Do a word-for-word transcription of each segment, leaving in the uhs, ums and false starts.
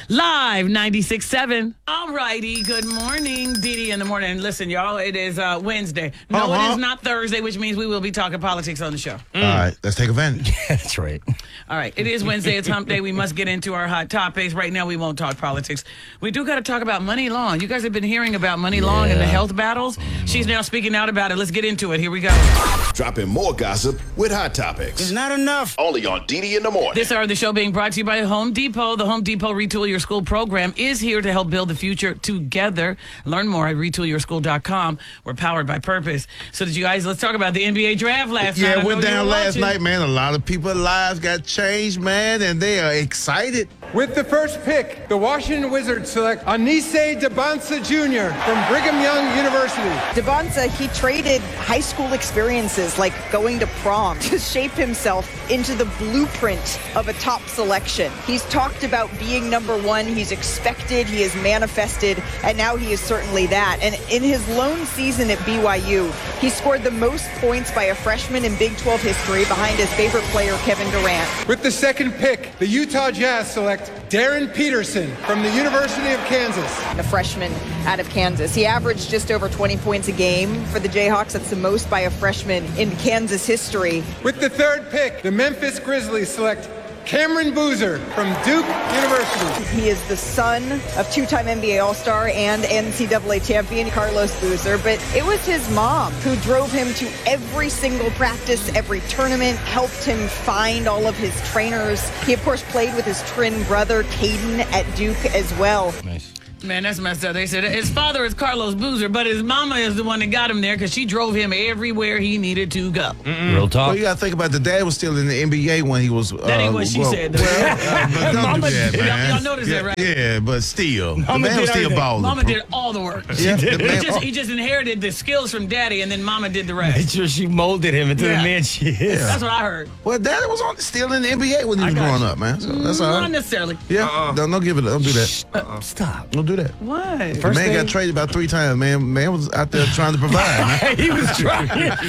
Live ninety-six point seven. All righty. Good morning, Dee Dee in the morning. Listen, y'all, it is uh, Wednesday. No, uh-huh. It is not Thursday, which means we will be talking politics on the show. Mm. All right. Let's take advantage. Yeah, that's right. All right. It is Wednesday. It's hump day. We must get into our hot topics. Right now, we won't talk politics. We do got to talk about Money Long. You guys have been hearing about Money yeah. Long and the health battles. She's now speaking out about it. Let's get into it. Here we go. Dropping more gossip with hot topics. It's not enough. Only on Dee Dee in the morning. This hour of the show being brought to you by Home Depot. The Home Depot Retool Your School program is here to help build the future together. Learn more at retool your school dot com. We're powered by purpose. So did you guys, let's talk about the N B A draft last yeah, night. Yeah, it went down last night, man. A lot of people's lives got changed, man, and they are excited. With the first pick, the Washington Wizards select Anise Debonsa Junior from Brigham Young University. Debonsa, he traded high school experiences like going to prom to shape himself into the blueprint of a top selection. He's talked about being number one. He's expected, he has manifested, and now he is certainly that. And in his lone season at B Y U, he scored the most points by a freshman in Big twelve history behind his favorite player, Kevin Durant. With the second pick, the Utah Jazz select Darren Peterson from the University of Kansas. A freshman out of Kansas. He averaged just over twenty points a game for the Jayhawks. That's the most by a freshman in Kansas history. With the third pick, the Memphis Grizzlies select Cameron Boozer from Duke University. He is the son of two-time N B A All-Star and N C double A champion Carlos Boozer, but it was his mom who drove him to every single practice, every tournament, helped him find all of his trainers. He, of course, played with his twin brother, Caden, at Duke as well. Nice. Man, that's messed up. They said his father is Carlos Boozer, but his mama is the one that got him there because she drove him everywhere he needed to go. Mm-mm. Real talk. Well, you got to think about the dad was still in the N B A when he was. Uh, that ain't what she well, said. Though. Well, uh, Mama, that, y'all, man. y'all noticed yeah, that, right? Yeah, but still, Mama the man was still balling. Mama did all the work. Yeah, he, the man, just, oh. he just inherited the skills from daddy, and then mama did the rest. Made sure she molded him into yeah. the man she is. Yeah. That's what I heard. Well, daddy was on, still in the N B A when he was growing you. up, man. So that's all Not right. necessarily. Yeah, uh-uh. don't, don't give it. Don't do that. Uh-uh. Stop. Don't do that. What? The First man thing, got traded about three times, man. Man was out there trying to provide, man. he was trying.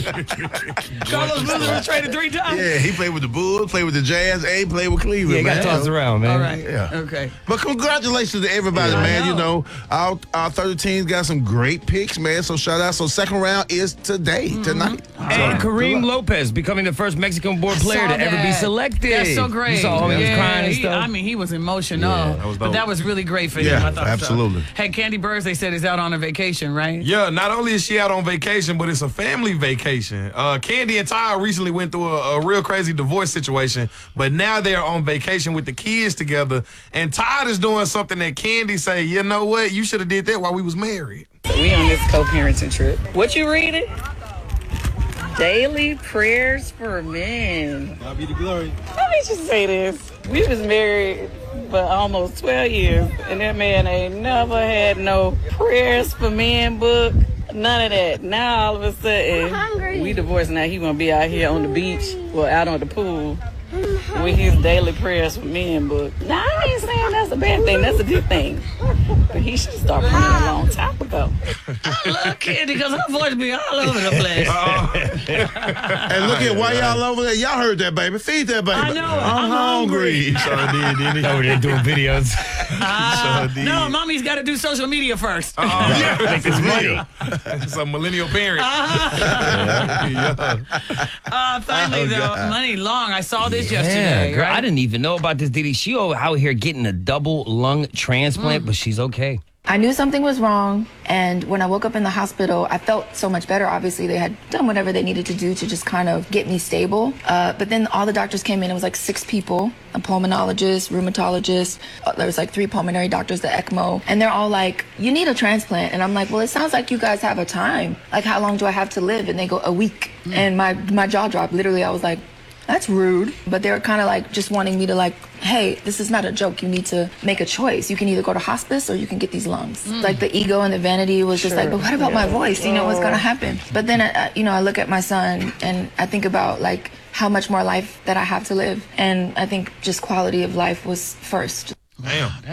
Carlos Boozer was traded three times? Yeah, he played with the Bulls, played with the Jazz, and he played with Cleveland, Yeah, he man. got tossed around, man. All right. Yeah. Okay. But congratulations to everybody, Yeah, man. I know. You know, our, our thirty teams got some great picks, man. So shout out. So second round is today, Mm-hmm. tonight. And So, Kareem good luck. Lopez becoming the first Mexican-born player Saw to ever be that. selected. That's so great. You saw him, he was Yeah, crying and he- stuff. I mean, he was emotional. Yeah, that was but dope. that was really great for Yeah, him. I thought absolutely. So. Hey, Candy Burrs, they said, is out on a vacation, right? Yeah, not only is she out on vacation, but it's a family vacation. Uh, Candy and Ty recently went through a, a real crazy divorce situation, but now they're on vacation with the kids together. And Ty is doing something that Candy say, you know what, you should have did that while we was married. We on this co-parenting trip. What you reading? Daily prayers for men. God be the glory. Let me just say this. We was married for almost twelve years, and that man ain't never had no prayers for men book. None of that. Now all of a sudden, we divorced. Now he gonna be out here on the beach, well, out on the pool, with his daily prayers for men book. Now I ain't saying that's a bad thing. That's a good thing. But he should start praying a long time ago. I love Candy because her voice be all over the place. And look at why y'all over there. Y'all heard that, baby. Feed that, baby. I know. I'm, I'm hungry. hungry. Sure did, didn't he? Over there doing videos. Uh, Sure did. no, mommy's got to do social media first. Uh, Make this money. It's a millennial parent. Uh, finally, Oh, though, God. Money Long. I saw this Yeah, yesterday. girl, right? I didn't even know about this Diddy. She out here getting a double lung transplant, Mm. but she's okay. I knew something was wrong, and when I woke up in the hospital, I felt so much better. Obviously, they had done whatever they needed to do to just kind of get me stable. Uh, but then all the doctors came in. It was like six people, a pulmonologist, rheumatologist. Uh, there was like three pulmonary doctors, the ECMO. And they're all like, you need a transplant. And I'm like, well, it sounds like you guys have a time. Like, how long do I have to live? And they go, a week. And my, my jaw dropped. Literally, I was like, that's rude. But they were kind of like just wanting me to like, hey, this is not a joke. You need to make a choice. You can either go to hospice or you can get these lungs. Like the ego and the vanity was just like, but what about my voice? You know, what's going to happen? But then, uh, you know, I look at my son and I think about like how much more life that I have to live. And I think just quality of life was first. Damn. That's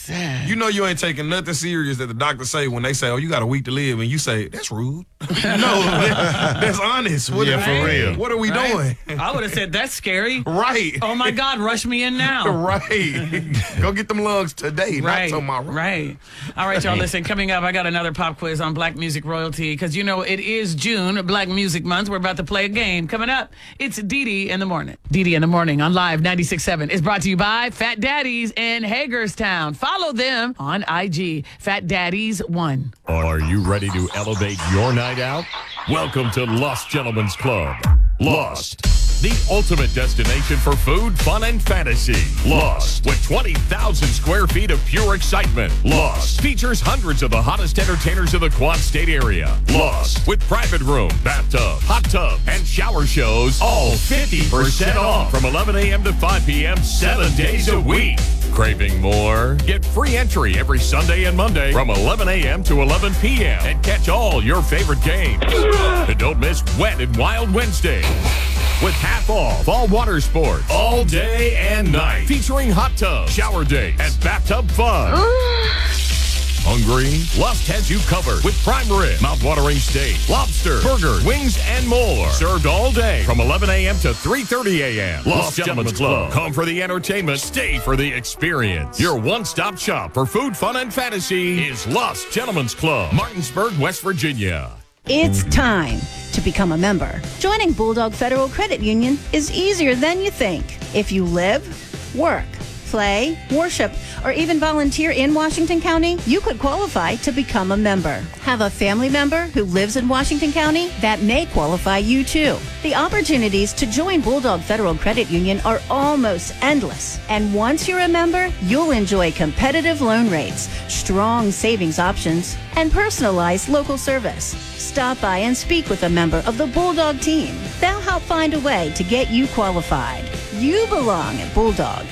sad. You know you ain't taking nothing serious that the doctor say when they say, oh, you got a week to live, and you say, that's rude. No, that, that's honest. What Yeah, are- for real. What are we Right? doing? I would have said, that's scary. Right. Oh, my God, rush me in now. Right. Go get them lungs today, Right, not tomorrow. right. All right, y'all, listen, coming up, I got another pop quiz on Black music royalty because, you know, it is June, Black Music Month. We're about to play a game. Coming up, it's Dee Dee in the Morning. Dee Dee in the Morning on Live ninety-six point seven is brought to you by Fat Daddies in Hagerstown. Follow them on I G, Fat Daddies one. Are you ready to elevate your night out? Welcome to Lost Gentlemen's Club. Lost, the ultimate destination for food, fun, and fantasy. Lost, with twenty thousand square feet of pure excitement. Lost features hundreds of the hottest entertainers of the Quad State area. Lost, with private room, bathtub, hot tub, and shower shows, all fifty percent off from eleven a.m. to five p.m. seven days a week. Craving more? Get free entry every Sunday and Monday from eleven a.m. to eleven p.m. and catch all your favorite games. And don't miss Wet and Wild Wednesday with half off all water sports all day and night, featuring hot tub, shower days, and bathtub fun. Hungry? Lust has you covered with prime rib, mouth-watering steak, lobster, burgers, wings, and more. Served all day from eleven a.m. to three thirty a.m. Lost Gentlemen's Club. Come for the entertainment, stay for the experience. Your one-stop shop for food, fun, and fantasy is Lost Gentlemen's Club, Martinsburg, West Virginia. It's time to become a member. Joining Bulldog Federal Credit Union is easier than you think. If you live, work, play, worship, or even volunteer in Washington County, you could qualify to become a member. Have a family member who lives in Washington County? That may qualify you too. The opportunities to join Bulldog Federal Credit Union are almost endless. And once you're a member, you'll enjoy competitive loan rates, strong savings options, and personalized local service. Stop by and speak with a member of the Bulldog team. They'll help find a way to get you qualified. You belong at Bulldog.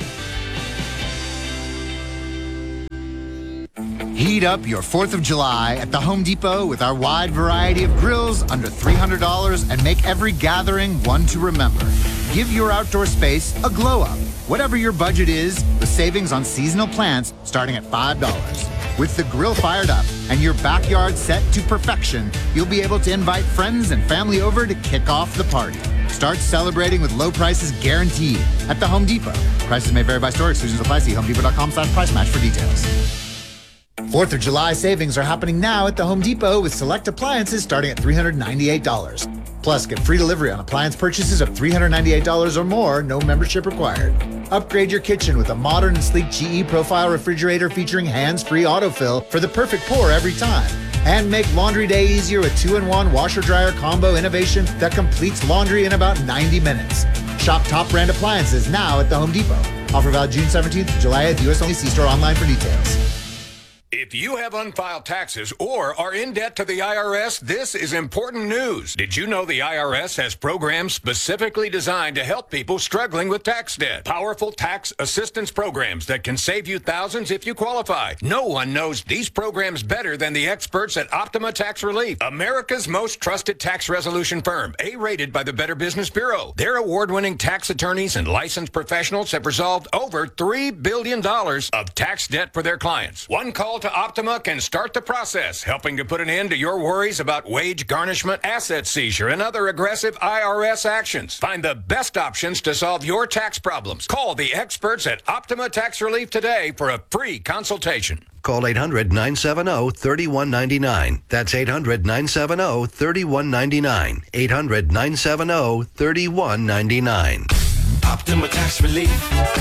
Heat up your fourth of July at the Home Depot with our wide variety of grills under three hundred dollars and make every gathering one to remember. Give your outdoor space a glow up. Whatever your budget is, with savings on seasonal plants starting at five dollars. With the grill fired up and your backyard set to perfection, you'll be able to invite friends and family over to kick off the party. Start celebrating with low prices guaranteed at the Home Depot. Prices may vary by store. Exclusions apply. See homedepot.com slash price match for details. fourth of July savings are happening now at the Home Depot with select appliances starting at three hundred ninety-eight dollars. Plus, get free delivery on appliance purchases of three hundred ninety-eight dollars or more, no membership required. Upgrade your kitchen with a modern and sleek G E profile refrigerator featuring hands-free autofill for the perfect pour every time. And make laundry day easier with two in one washer-dryer combo innovation that completes laundry in about ninety minutes. Shop top brand appliances now at the Home Depot. Offer valid June seventeenth to July eighth, U S only. See store online for details. If you have unfiled taxes or are in debt to the I R S, this is important news. Did you know the I R S has programs specifically designed to help people struggling with tax debt? Powerful tax assistance programs that can save you thousands if you qualify. No one knows these programs better than the experts at Optima Tax Relief, America's most trusted tax resolution firm, A-rated by the Better Business Bureau. Their award-winning tax attorneys and licensed professionals have resolved over three billion dollars of tax debt for their clients. One call to Optima can start the process, helping to put an end to your worries about wage garnishment, asset seizure, and other aggressive I R S actions. Find the best options to solve your tax problems. Call the experts at Optima Tax Relief today for a free consultation. Call eight hundred, nine seven zero, three one nine nine. That's eight hundred, nine seven zero, three one nine nine. eight hundred, nine seven zero, three one nine nine. Optima Tax Relief.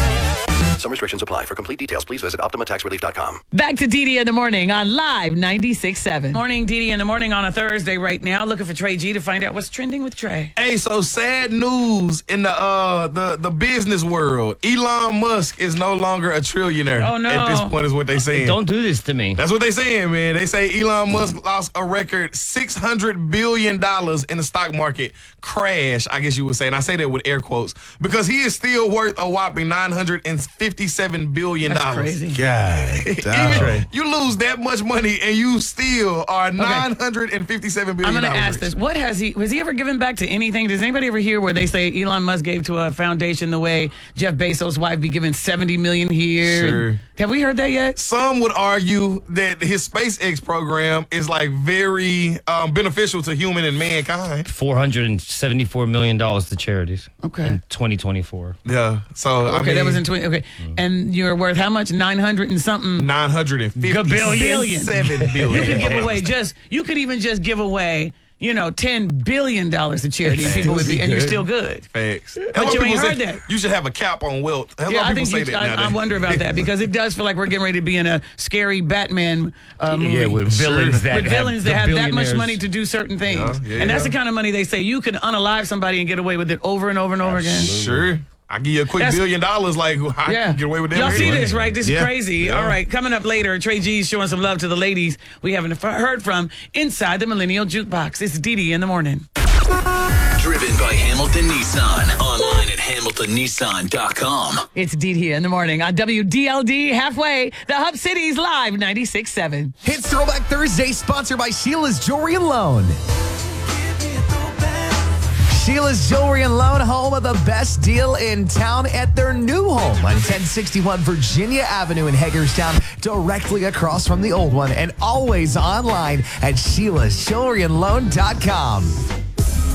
Some restrictions apply. For complete details, please visit optima tax relief dot com. Back to Dee Dee in the Morning on Live ninety-six point seven. Morning, Dee Dee in the Morning on a Thursday right now. Looking for Trey G to find out what's trending with Trey. Hey, so sad news in the uh the, the business world. Elon Musk is no longer a trillionaire. Oh, no. At this point is what they saying. Don't do this to me. That's what they saying, man. They say Elon Musk lost a record six hundred billion dollars in the stock market crash, I guess you would say. And I say that with air quotes because he is still worth a whopping nine hundred fifty-seven billion dollars. That's crazy. God, Even you lose that much money and you still are nine hundred fifty-seven billion dollars. I'm going to ask this. What has he, has he ever given back to anything? Does anybody ever hear where they say Elon Musk gave to a foundation the way Jeff Bezos' wife be giving seventy million here? Sure. Have we heard that yet? Some would argue that his SpaceX program is like very um, beneficial to human and mankind. four hundred seventy-four million dollars to charities. Okay. In twenty twenty-four. Yeah. So Okay, I mean, that was in twenty. Okay, and you're worth how much? Nine hundred and something. nine hundred fifty billion. seven billion. You could give away just. You could even just give away. You know, ten billion dollars to charity, and people would be, and you're still good. Facts. But That's you why ain't people heard say that. You should have a cap on wealth. A lot Yeah, of I people think say you, that I, nowadays. I wonder about that because it does feel like we're getting ready to be in a scary Batman uh, movie. Yeah, with villains that with have villains the that have that much billionaires. money to do certain things, Yeah, yeah, and that's yeah. the kind of money they say you can unalive somebody and get away with it over and over and over again. Sure. I give you a quick That's- billion dollars, like I Yeah. can get away with that. Y'all see anyway. this, right? This is Yeah. crazy. Yeah. All right, coming up later, Trey G's showing some love to the ladies we haven't f- heard from inside the Millennial Jukebox. It's Dee Dee in the morning. Driven by Hamilton Nissan. Online at hamilton nissan dot com. It's Dee Dee in the morning on W D L D halfway, the Hub City's Live ninety-six point seven. Hits Throwback Thursday, sponsored by Sheila's Jewelry and Loan. Sheila's Jewelry and Loan, home of the best deal in town at their new home on ten sixty-one Virginia Avenue in Hagerstown, directly across from the old one, and always online at sheilas jewelry and loan dot com.